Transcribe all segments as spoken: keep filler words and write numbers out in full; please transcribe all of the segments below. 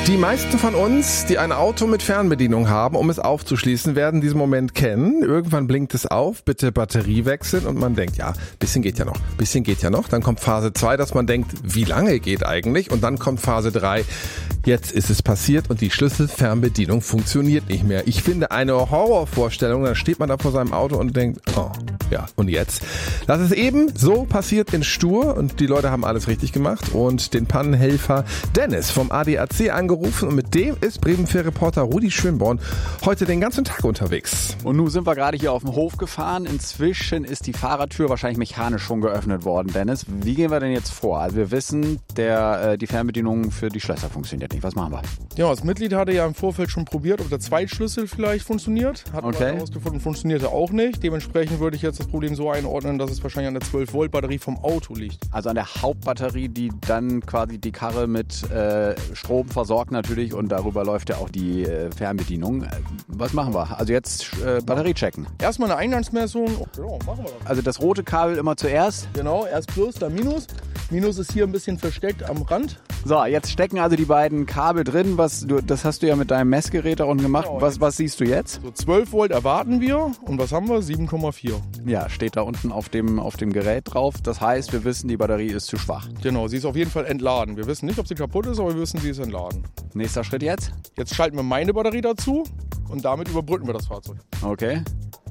Die meisten von uns, die ein Auto mit Fernbedienung haben, um es aufzuschließen, werden diesen Moment kennen. Irgendwann blinkt es auf, bitte Batterie wechseln und man denkt, ja, bisschen geht ja noch, bisschen geht ja noch. Dann kommt Phase zwei, dass man denkt, wie lange geht eigentlich? Und dann kommt Phase drei, jetzt ist es passiert und die Schlüsselfernbedienung funktioniert nicht mehr. Ich finde eine Horrorvorstellung, dann steht man da vor seinem Auto und denkt, oh, ja, und jetzt? Das ist eben so passiert in Stur und die Leute haben alles richtig gemacht und den Pannenhelfer Dennis vom A D A C angerufen und mit dem ist Bremen-Reporter Rudi Schönborn heute den ganzen Tag unterwegs. Und nun sind wir gerade hier auf dem Hof gefahren. Inzwischen ist die Fahrertür wahrscheinlich mechanisch schon geöffnet worden, Dennis. Wie gehen wir denn jetzt vor? Also wir wissen, der, die Fernbedienung für die Schlösser funktioniert nicht. Was machen wir? Ja, das Mitglied hatte ja im Vorfeld schon probiert, ob der Zweitschlüssel vielleicht funktioniert. Hat man okay. herausgefunden, funktionierte auch nicht. Dementsprechend würde ich jetzt das Problem so einordnen, dass es wahrscheinlich an der zwölf Volt Batterie vom Auto liegt. Also an der Hauptbatterie, die dann quasi die Karre mit äh, Strom versorgt natürlich und darüber läuft ja auch die äh, Fernbedienung. Was machen wir? Also jetzt äh, Batterie checken. Erstmal eine Eingangsmessung. Oh, genau, machen wir das. Also das rote Kabel immer zuerst. Genau, erst Plus, dann Minus. Minus ist hier ein bisschen versteckt am Rand. So, jetzt stecken also die beiden Kabel drin. Was du, das hast du ja mit deinem Messgerät da unten gemacht. Genau, was, was siehst du jetzt? So zwölf Volt erwarten wir. Und was haben wir? sieben Komma vier. Ja, steht da unten auf dem, auf dem Gerät drauf. Das heißt, wir wissen, die Batterie ist zu schwach. Genau, sie ist auf jeden Fall entladen. Wir wissen nicht, ob sie kaputt ist, aber wir wissen, sie ist entladen. Nächster Schritt jetzt? Jetzt schalten wir meine Batterie dazu und damit überbrücken wir das Fahrzeug. Okay.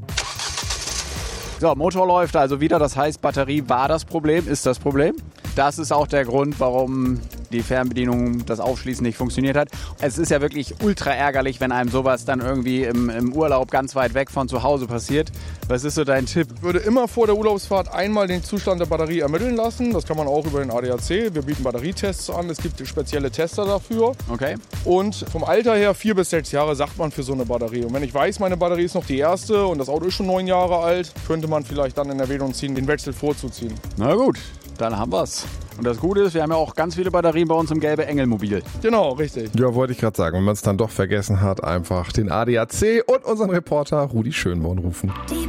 So, Motor läuft also wieder. Das heißt, Batterie war das Problem, ist das Problem. Das ist auch der Grund, warum die Fernbedienung, das Aufschließen nicht funktioniert hat. Es ist ja wirklich ultra ärgerlich, wenn einem sowas dann irgendwie im, im Urlaub ganz weit weg von zu Hause passiert. Was ist so dein Tipp? Ich würde immer vor der Urlaubsfahrt einmal den Zustand der Batterie ermitteln lassen. Das kann man auch über den A D A C. Wir bieten Batterietests an. Es gibt spezielle Tester dafür. Okay. Und vom Alter her, vier bis sechs Jahre, sagt man für so eine Batterie. Und wenn ich weiß, meine Batterie ist noch die erste und das Auto ist schon neun Jahre alt, könnte man vielleicht dann in Erwägung ziehen, den Wechsel vorzuziehen. Na gut, dann haben wir's. Und das Gute ist, wir haben ja auch ganz viele Batterien bei uns im Gelbe Engel Mobil. Genau, richtig. Ja, wollte ich gerade sagen. Wenn man es dann doch vergessen hat, einfach den A D A C und unseren Reporter Rudi Schönborn rufen.